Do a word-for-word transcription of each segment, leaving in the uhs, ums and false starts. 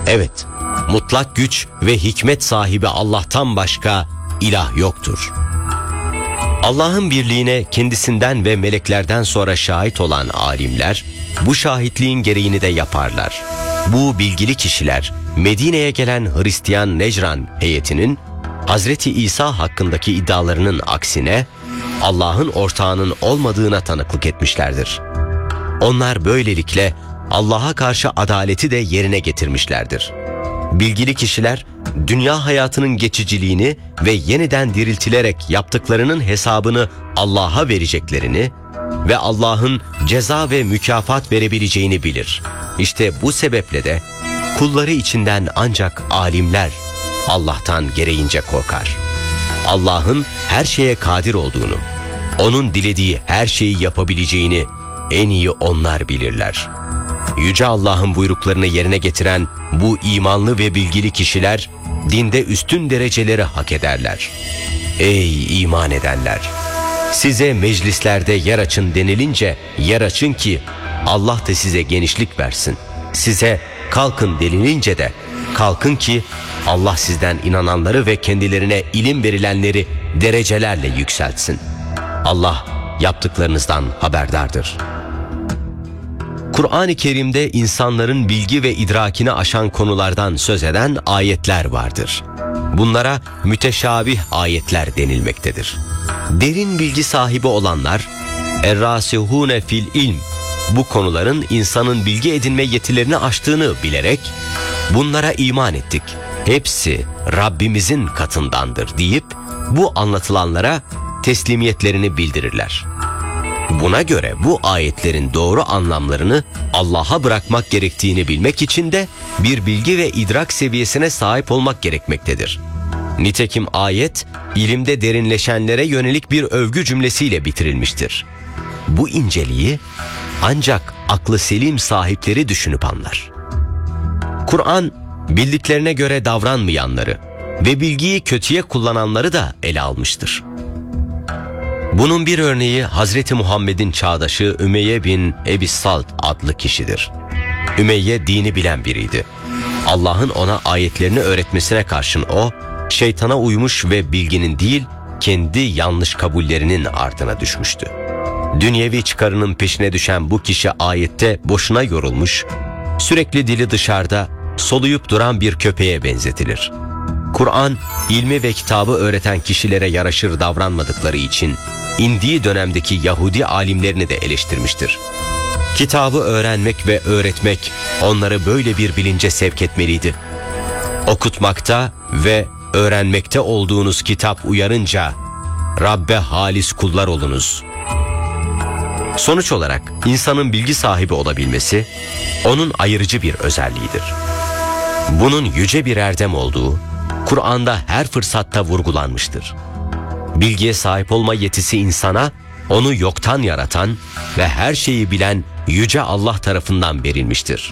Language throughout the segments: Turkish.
Evet, mutlak güç ve hikmet sahibi Allah'tan başka ilah yoktur. Allah'ın birliğine kendisinden ve meleklerden sonra şahit olan alimler, bu şahitliğin gereğini de yaparlar. Bu bilgili kişiler, Medine'ye gelen Hristiyan Necran heyetinin, Hazreti İsa hakkındaki iddialarının aksine, Allah'ın ortağının olmadığına tanıklık etmişlerdir. Onlar böylelikle Allah'a karşı adaleti de yerine getirmişlerdir. Bilgili kişiler, dünya hayatının geçiciliğini ve yeniden diriltilerek yaptıklarının hesabını Allah'a vereceklerini ve Allah'ın ceza ve mükafat verebileceğini bilir. İşte bu sebeple de kulları içinden ancak alimler Allah'tan gereğince korkar. Allah'ın her şeye kadir olduğunu, O'nun dilediği her şeyi yapabileceğini en iyi onlar bilirler. Yüce Allah'ın buyruklarını yerine getiren bu imanlı ve bilgili kişiler dinde üstün dereceleri hak ederler. Ey iman edenler! Size meclislerde yer açın denilince yer açın ki Allah da size genişlik versin. Size kalkın denilince de kalkın ki Allah sizden inananları ve kendilerine ilim verilenleri derecelerle yükseltsin. Allah yaptıklarınızdan haberdardır. Kur'an-ı Kerim'de insanların bilgi ve idrakini aşan konulardan söz eden ayetler vardır. Bunlara müteşabih ayetler denilmektedir. Derin bilgi sahibi olanlar, er-rasihune fil ilm, bu konuların insanın bilgi edinme yetilerini aştığını bilerek, bunlara iman ettik, hepsi Rabbimizin katındandır deyip, bu anlatılanlara teslimiyetlerini bildirirler. Buna göre bu ayetlerin doğru anlamlarını Allah'a bırakmak gerektiğini bilmek için de bir bilgi ve idrak seviyesine sahip olmak gerekmektedir. Nitekim ayet, ilimde derinleşenlere yönelik bir övgü cümlesiyle bitirilmiştir. Bu inceliği ancak aklı selim sahipleri düşünüp anlar. Kur'an, bildiklerine göre davranmayanları ve bilgiyi kötüye kullananları da ele almıştır. Bunun bir örneği Hazreti Muhammed'in çağdaşı Ümeyye bin Ebi Salt adlı kişidir. Ümeyye dini bilen biriydi. Allah'ın ona ayetlerini öğretmesine karşın o, şeytana uymuş ve bilginin değil, kendi yanlış kabullerinin ardına düşmüştü. Dünyevi çıkarının peşine düşen bu kişi ayette boşuna yorulmuş, sürekli dili dışarıda, soluyup duran bir köpeğe benzetilir. Kur'an, ilmi ve kitabı öğreten kişilere yaraşır davranmadıkları için indiği dönemdeki Yahudi alimlerini de eleştirmiştir. Kitabı öğrenmek ve öğretmek onları böyle bir bilince sevk etmeliydi. Okutmakta ve öğrenmekte olduğunuz kitap uyarınca Rabbe halis kullar olunuz. Sonuç olarak insanın bilgi sahibi olabilmesi onun ayırıcı bir özelliğidir. Bunun yüce bir erdem olduğu Kur'an'da her fırsatta vurgulanmıştır. Bilgiye sahip olma yetisi insana, onu yoktan yaratan ve her şeyi bilen Yüce Allah tarafından verilmiştir.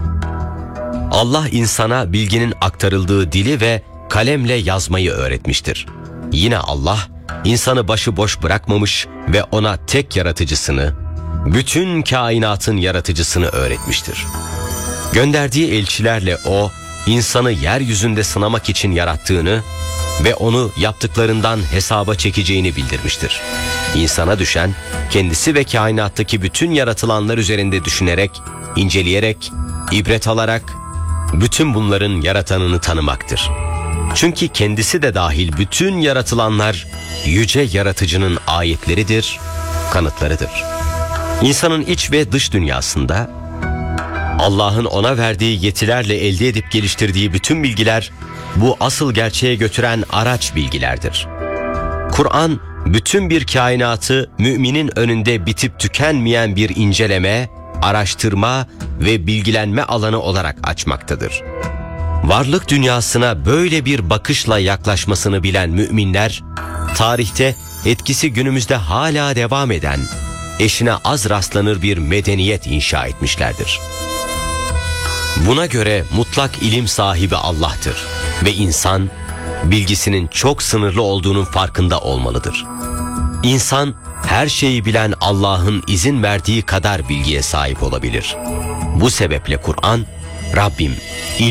Allah insana bilginin aktarıldığı dili ve kalemle yazmayı öğretmiştir. Yine Allah, insanı başıboş bırakmamış ve ona tek yaratıcısını, bütün kainatın yaratıcısını öğretmiştir. Gönderdiği elçilerle o, insanı yeryüzünde sınamak için yarattığını ve onu yaptıklarından hesaba çekeceğini bildirmiştir. İnsana düşen, kendisi ve kainattaki bütün yaratılanlar üzerinde düşünerek, inceleyerek, ibret alarak, bütün bunların yaratanını tanımaktır. Çünkü kendisi de dahil bütün yaratılanlar, yüce yaratıcının ayetleridir, kanıtlarıdır. İnsanın iç ve dış dünyasında, Allah'ın ona verdiği yetilerle elde edip geliştirdiği bütün bilgiler, bu asıl gerçeğe götüren araç bilgilerdir. Kur'an, bütün bir kainatı müminin önünde bitip tükenmeyen bir inceleme, araştırma ve bilgilenme alanı olarak açmaktadır. Varlık dünyasına böyle bir bakışla yaklaşmasını bilen müminler, tarihte etkisi günümüzde hala devam eden, eşine az rastlanır bir medeniyet inşa etmişlerdir. Buna göre mutlak ilim sahibi Allah'tır ve insan, bilgisinin çok sınırlı olduğunun farkında olmalıdır. İnsan, her şeyi bilen Allah'ın izin verdiği kadar bilgiye sahip olabilir. Bu sebeple Kur'an, Rabbim,